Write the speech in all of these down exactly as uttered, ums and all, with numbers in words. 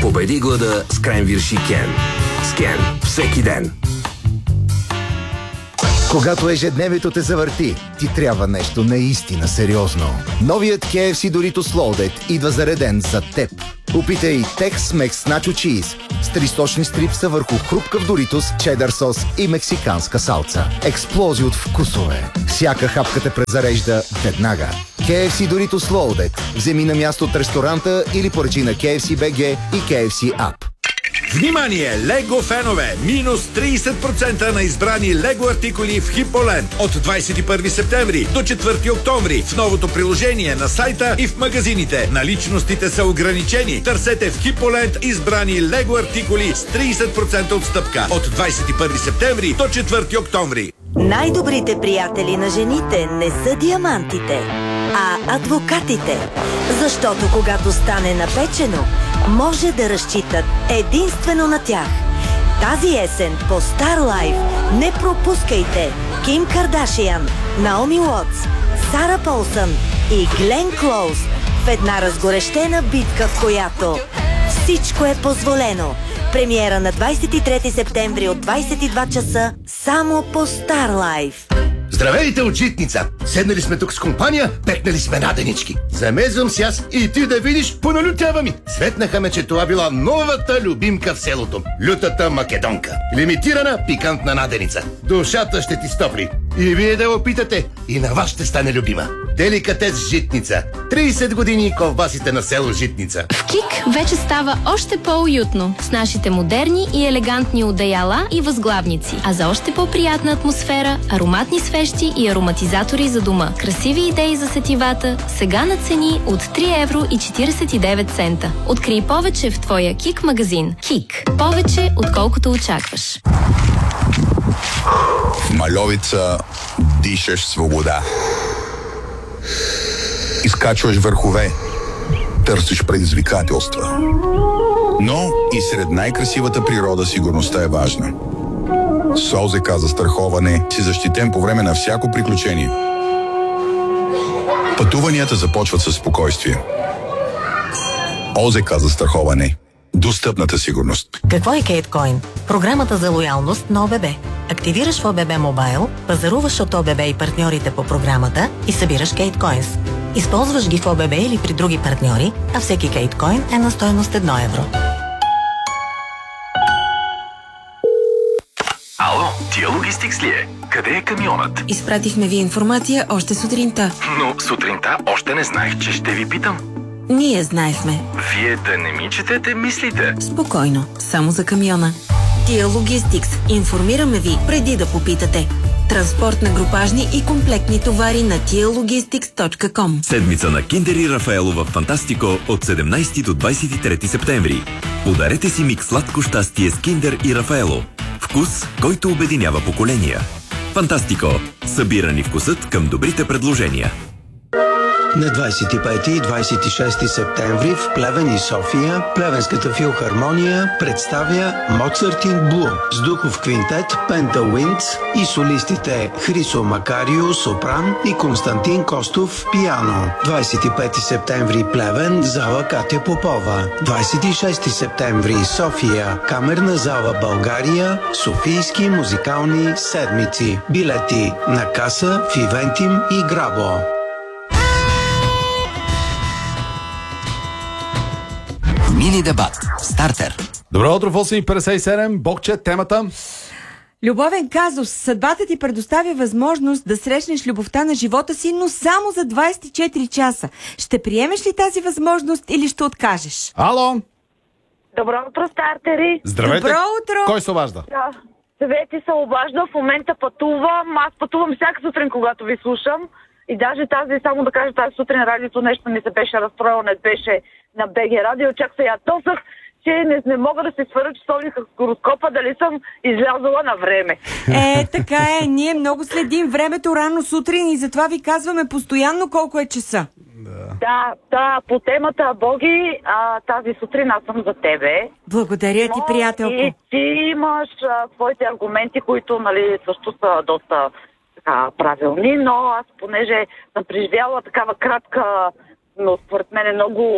Победи глада с Кренвирш и Кен. С Кен всеки ден. Когато ежедневието те завърти, ти трябва нещо наистина сериозно. Новият кей еф си Doritos Loaded идва зареден за теб. Опитай Tex-Mex Nacho Cheese с тристочни стрипса върху хрупкав Doritos, чедър сос и мексиканска салца. Експлозия от вкусове. Всяка хапка те презарежда веднага. кей еф си Doritos Loaded. Вземи на място от ресторанта или поръчи на кей еф си би джи и кей еф си App. Внимание, Лего фенове! Минус трийсет процента на избрани Лего артикули в Хиполенд от двадесет и първи септември до четвърти октомври в новото приложение на сайта и в магазините. Наличностите са ограничени. Търсете в Хиполенд избрани Лего артикули с трийсет процента отстъпка от двадесет и първи септември до четвърти октомври. Най-добрите приятели на жените не са диамантите, а адвокатите. Защото когато стане напечено, може да разчитат единствено на тях. Тази есен по Star Life не пропускайте Ким Кардашиан, Наоми Уотс, Сара Полсън и Глен Клоуз в една разгорещена битка, в която всичко е позволено. Премиера на двадесет и трети септември от двадесет и два часа само по Star Life. Здравейте от Житница! Седнали сме тук с компания, пекнали сме наденички. Замезвам си аз и ти да видиш, поналютява ми. Светнаха ме, че това била новата любимка в селото. Лютата македонка. Лимитирана пикантна наденица. Душата ще ти стопли. И вие да опитате, и на вас ще стане любима. Деликатес Житница. трийсет години ковбасите на село Житница. В КИК вече става още по-уютно с нашите модерни и елегантни одеяла и възглавници. А за още по-приятна атмосфера, ароматни свещи и ароматизатори за дома. Красиви идеи за сетивата, сега на цени от три евро и четиридесет и девет цента. Открий повече в твоя КИК магазин. КИК. Повече, отколкото очакваш. В Мальовица дишаш свобода. Изкачваш върхове. Търсиш предизвикателства. Но и сред най-красивата природа сигурността е важна. С ОЗК за страховане си защитен по време на всяко приключение. Пътуванията започват със спокойствие. ОЗК за страховане. Достъпната сигурност. Какво е Кейткоин? Програмата за лоялност на ОББ. Активираш в ОББ Мобайл, пазаруваш от ОББ и партньорите по програмата и събираш Кейткоинс. Използваш ги в ОББ или при други партньори, а всеки Кейткоин е на стойност едно евро. Ало, Тия Логистикс ли е? Къде е камионът? Изпратихме ви информация още сутринта. Но сутринта още не знаех, че ще ви питам. Ние знаехме. Вие да не ми четете мислите. Спокойно, само за камиона. Тия Логистикс. Информираме ви преди да попитате. Транспорт на групажни и комплектни товари на тия логистикс точка ком. Седмица на Киндер и Рафаело в Фантастико от седемнадесети до двадесет и трети септември. Подарете си микс сладко щастие с Киндер и Рафаело. Вкус, който обединява поколения. Фантастико. Събирани вкусът към добрите предложения. На двадесет и пети и двадесет и шести септември в Плевен и София Плевенската филхармония представя Моцарт in Blue с духов квинтет Пента Уиндс и солистите Хрисо Макарио сопран и Константин Костов пиано. двадесет и пети септември Плевен, зала Катя Попова. двадесет и шести септември София, камерна зала България, Софийски музикални седмици. Билети на каса в Ивентим и Грабо. Мини дебат. Стартер. Добро утро в осем и петдесет и седем. Бокче, темата. Любовен казус. Съдбата ти предоставя възможност да срещнеш любовта на живота си, но само за двадесет и четири часа. Ще приемеш ли тази възможност или ще откажеш? Ало! Добро утро, стартери! Здравейте! Добро утро! Кой се обажда? Да. Съвети се обажда, в момента пътувам. Аз пътувам всяка сутрин, когато ви слушам. И даже тази, само да кажа, тази сутрин радиото нещо ми се беше разстроило, не беше на БГ радио. Чак се ядосах, че не, не мога да се свъря часовника с гороскопа, дали съм излязала на време. Е, така е. Ние много следим времето рано сутрин и затова ви казваме постоянно колко е часа. Да, да, да по темата Боги, а, тази сутрин аз съм за тебе. Благодаря ти, приятелко. И ти имаш а, своите аргументи, които нали, също са доста така, правилни, но аз понеже съм преживяла такава кратка, но според мен е много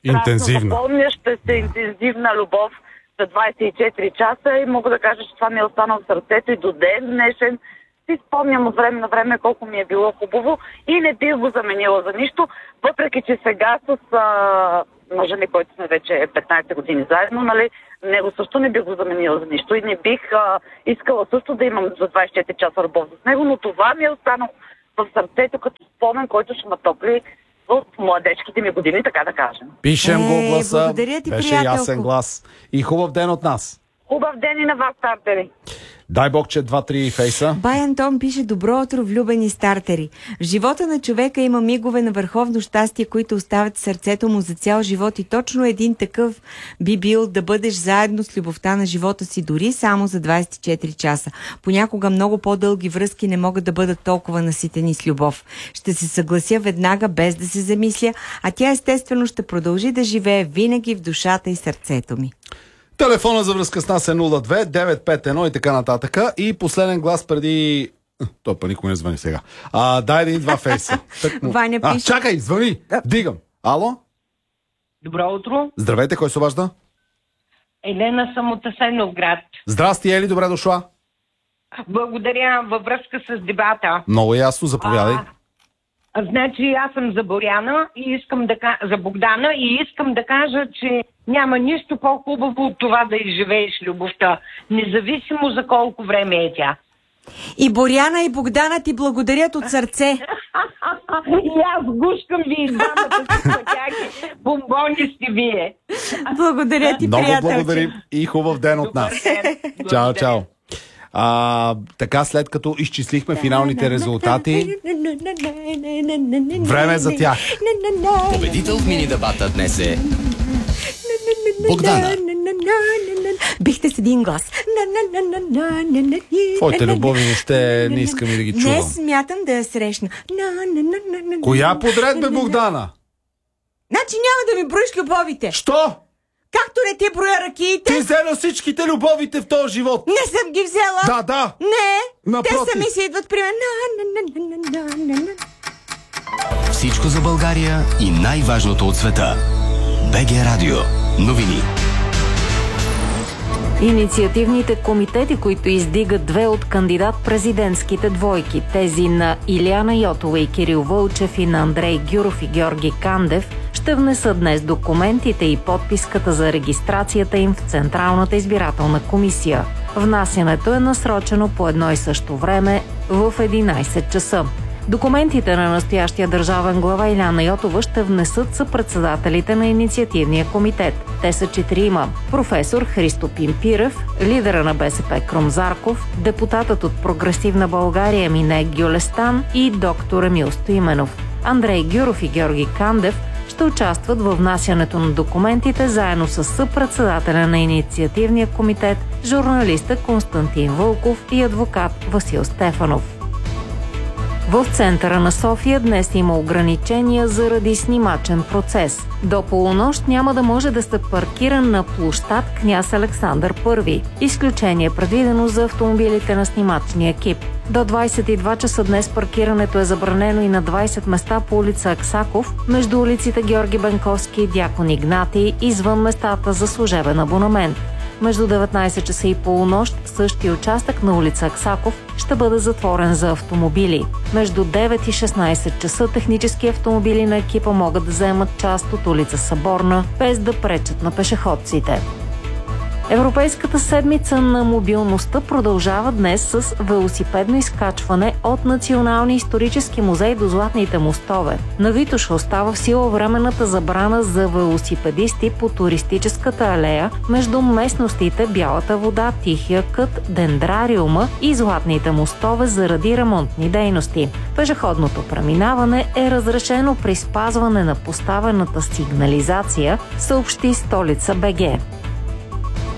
Интензивна. Запомняща се интензивна любов за двайсет и четири часа и мога да кажа, че това ми е останало в сърцето и до ден днешен. Си спомням от време на време колко ми е било хубаво и не бих го заменила за нищо, въпреки че сега с а, мъжа ми, който сме вече петнайсет години заедно, нали, него също не бих го заменила за нищо и не бих а, искала също да имам за двайсет и четири часа любов с него, но това ми е останало в сърцето като спомен, който ще ме топли от младежките ми години, така да кажем. Пишем го гласа. Ти, беше приятелко. Ясен глас. И хубав ден от нас. Хубав ден и на вас, стартери. Дай Бог, че два-три фейса. Бай Антон пише: добро утро, влюбени стартери. В живота на човека има мигове на върховно щастие, които оставят сърцето му за цял живот и точно един такъв би бил да бъдеш заедно с любовта на живота си, дори само за двайсет и четири часа. Понякога много по-дълги връзки не могат да бъдат толкова наситени с любов. Ще се съглася веднага, без да се замисля, а тя естествено ще продължи да живее винаги в душата и сърцето ми. Телефона за връзка с нас е нула две девет пет едно и така нататък. И последен глас преди... Той па никой не звъни сега. А, дай един-два фейса. Му... Ваня а, пише... чакай, звъни! Дигам. Ало? Добро утро. Здравейте, кой се обажда? Елена съм от Асеновград. Здрасти, Ели, добре дошла. Благодаря във връзка с дебата. Много ясно, заповядай. А, значи аз съм за Боряна и искам да за Богдана и искам да кажа, че няма нищо по-хубаво от това да изживееш любовта, независимо за колко време е тя. И Боряна, и Богдана ти благодарят от сърце. И аз гушкам ви, двамата си пътяги, бомбони сте вие. Благодаря ти, много приятелче. Много благодарим и хубав ден от нас. Чао, чао. А, така, след като изчислихме финалните резултати, време е за тях. Победител в мини дебата днес е Богдана. Бихте с един глас. Твоите любови въобще не искам и да ги чувам. Не смятам да я срещна. Коя подред бе, Богдана? Значи няма да ми броиш любовите. Що? Както не ти броя ракиите. Ти взела всичките любовите в този живот. Не съм ги взела. Да, да. Не. Напротив. Те сами си идват при мен. Всичко за България и най-важното от света. БГ Радио. Новини. Инициативните комитети, които издигат две от кандидат-президентските двойки, тези на Илияна Йотова и Кирил Вълчев и на Андрей Гюров и Георги Кандев, ще внесат днес документите и подписката за регистрацията им в Централната избирателна комисия. Внасянето е насрочено по едно и също време в единайсет часа. Документите на настоящия държавен глава Илияна Йотова ще внесат съпредседателите на инициативния комитет. Те са четирима. Професор Христо Пимпирев, лидера на БСП Крум Зарков, депутатът от Прогресивна България Мине Гюлестан и доктор Емил Стоименов. Андрей Гюров и Георги Кандев ще участват във внасянето на документите заедно с съпредседателя на инициативния комитет, журналиста Константин Вълков и адвокат Васил Стефанов. В центъра на София днес има ограничения заради снимачен процес. До полунощ няма да може да се паркира на площад Княз Александър Първи. Изключение е предвидено за автомобилите на снимачния екип. До двайсет и два часа днес паркирането е забранено и на двайсет места по улица Аксаков, между улиците Георги Бенковски и Дякон Игнатий, извън местата за служебен абонамент. Между деветнайсет часа и полунощ същия участък на улица Аксаков ще бъде затворен за автомобили. Между девет и шестнайсет часа технически автомобили на екипа могат да вземат част от улица Съборна, без да пречат на пешеходците. Европейската седмица на мобилността продължава днес с велосипедно изкачване от Националния исторически музей до Златните мостове. На Витоша остава в сила временната забрана за велосипедисти по туристическата алея между местностите Бялата вода, Тихия кът, Дендрариума и Златните мостове заради ремонтни дейности. Пешеходното преминаване е разрешено при спазване на поставената сигнализация, съобщи Столица БГ.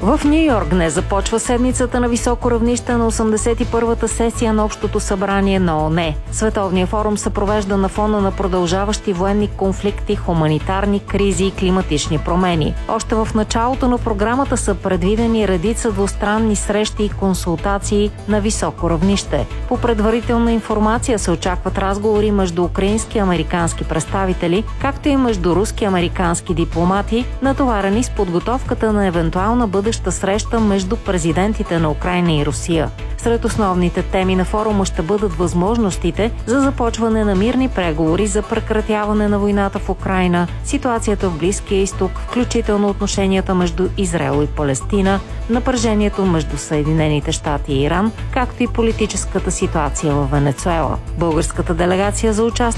В Ню Йорк днес започва седмицата на високо равнище на осемдесет и първата сесия на Общото събрание на ООН. Световният форум се провежда на фона на продължаващи военни конфликти, хуманитарни кризи и климатични промени. Още в началото на програмата са предвидени редица двустранни срещи и консултации на високо равнище. По предварителна информация се очакват разговори между украински и американски представители, както и между руски и американски дипломати, натоварени с подготовката на евентуална бъдеща среща между президентите на Украйна и Русия. Сред основните теми на форума ще бъдат възможностите за започване на мирни преговори за прекратяване на войната в Украйна, ситуацията в Близкия изток, включително отношенията между Израел и Палестина, напрежението между Съединените щати и Иран, както и политическата ситуация в Венецуела. Българската делегация за участие